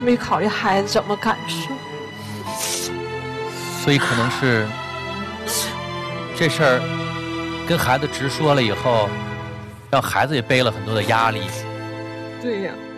没考虑孩子怎么感受。 所以可能是这事儿跟孩子直说了以后，让孩子也背了很多的压力。 对呀。